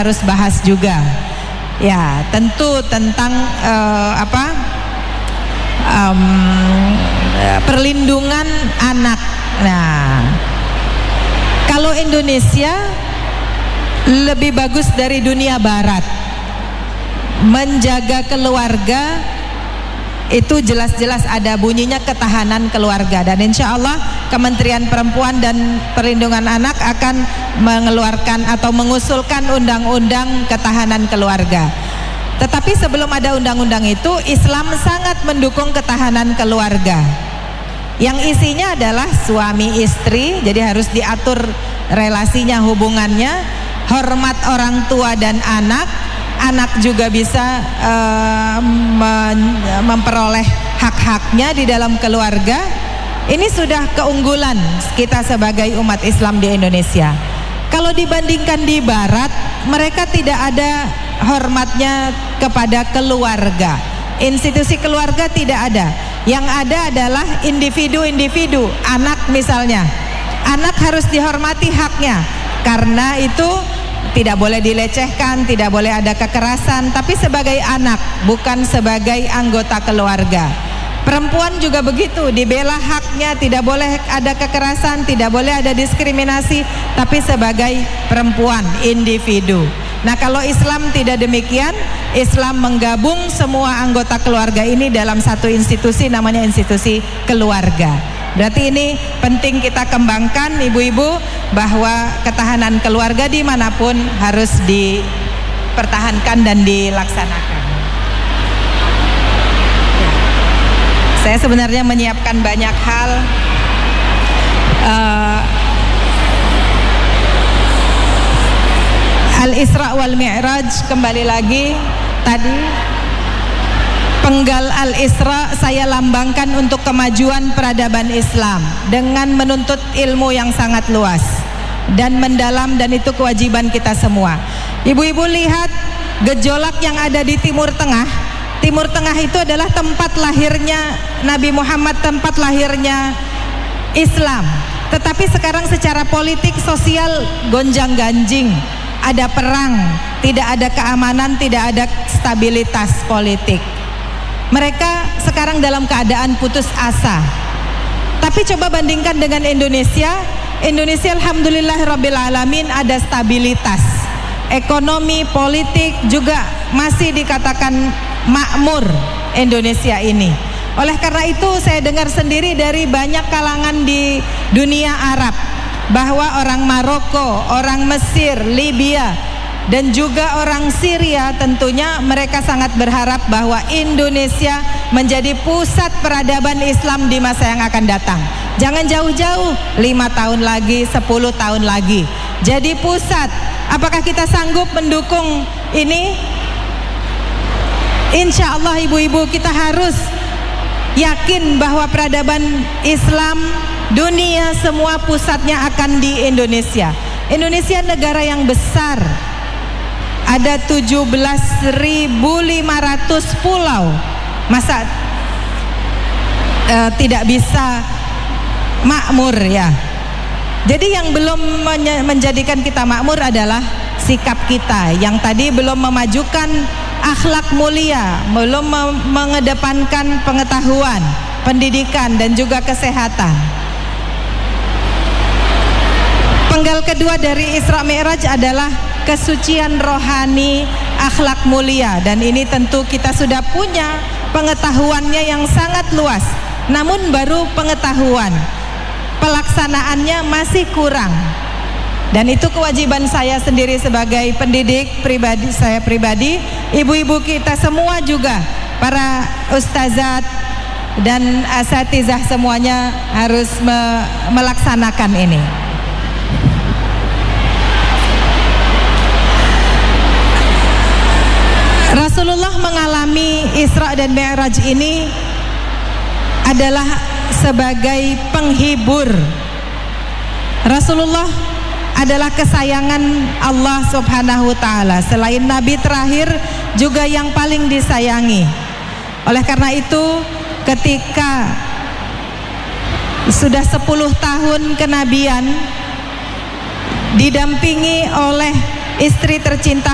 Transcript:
harus bahas juga. Ya, tentu tentang perlindungan anak. Nah, kalau Indonesia lebih bagus dari dunia barat menjaga keluarga, itu jelas-jelas ada bunyinya ketahanan keluarga, dan insya Allah Kementerian Perempuan dan Perlindungan Anak akan mengeluarkan atau mengusulkan undang-undang ketahanan keluarga. Tetapi sebelum ada undang-undang itu, Islam sangat mendukung ketahanan keluarga yang isinya adalah suami istri, jadi harus diatur relasinya, hubungannya, hormat orang tua dan anak. Anak juga bisa memperoleh hak-haknya di dalam keluarga. Ini sudah keunggulan kita sebagai umat Islam di Indonesia. Kalau dibandingkan di Barat, mereka tidak ada hormatnya kepada keluarga. Institusi keluarga tidak ada. Yang ada adalah individu-individu. Anak misalnya, anak harus dihormati haknya. Karena itu tidak boleh dilecehkan, tidak boleh ada kekerasan, tapi sebagai anak, bukan sebagai anggota keluarga. Perempuan juga begitu, dibela haknya, tidak boleh ada kekerasan, tidak boleh ada diskriminasi, tapi sebagai perempuan, individu. Nah, kalau Islam tidak demikian, Islam menggabung semua anggota keluarga ini dalam satu institusi, namanya institusi keluarga. Berarti ini penting kita kembangkan, ibu-ibu, bahwa ketahanan keluarga dimanapun harus dipertahankan dan dilaksanakan. Saya sebenarnya menyiapkan banyak hal. Al-Isra wal Mi'raj, kembali lagi tadi, penggal Al-Isra saya lambangkan untuk kemajuan peradaban Islam dengan menuntut ilmu yang sangat luas dan mendalam, dan itu kewajiban kita semua. Ibu-ibu lihat gejolak yang ada di Timur Tengah. Timur Tengah itu adalah tempat lahirnya Nabi Muhammad, tempat lahirnya Islam. Tetapi sekarang secara politik sosial gonjang-ganjing, ada perang, tidak ada keamanan, tidak ada stabilitas politik. Mereka sekarang dalam keadaan putus asa. Tapi coba bandingkan dengan Indonesia. Indonesia alhamdulillahirabbil alamin ada stabilitas. Ekonomi, politik juga masih dikatakan makmur Indonesia ini. Oleh karena itu saya dengar sendiri dari banyak kalangan di dunia Arab bahwa orang Maroko, orang Mesir, Libya, dan juga orang Syria, tentunya mereka sangat berharap bahwa Indonesia menjadi pusat peradaban Islam di masa yang akan datang. Jangan jauh-jauh, 5 tahun lagi, 10 tahun lagi jadi pusat. Apakah kita sanggup mendukung ini? Insya Allah ibu-ibu, kita harus yakin bahwa peradaban Islam dunia semua pusatnya akan di Indonesia. Indonesia negara yang besar, ada 17.500 pulau. Masa tidak bisa makmur ya? Jadi yang belum menjadikan kita makmur adalah sikap kita yang tadi belum memajukan akhlak mulia, belum mengedepankan pengetahuan, pendidikan, dan juga kesehatan. Penggal kedua dari Isra Mi'raj adalah kesucian rohani, akhlak mulia, dan ini tentu kita sudah punya pengetahuannya yang sangat luas. Namun baru pengetahuan, pelaksanaannya masih kurang. Dan itu kewajiban saya sendiri sebagai pendidik pribadi, saya pribadi, ibu-ibu kita semua juga, para ustazat dan asatizah semuanya harus melaksanakan ini. Rasulullah mengalami Isra dan Mi'raj ini adalah sebagai penghibur. Rasulullah adalah kesayangan Allah Subhanahu wa ta'ala. Selain Nabi terakhir, juga yang paling disayangi. Oleh karena itu, ketika sudah 10 tahun kenabian, didampingi oleh istri tercinta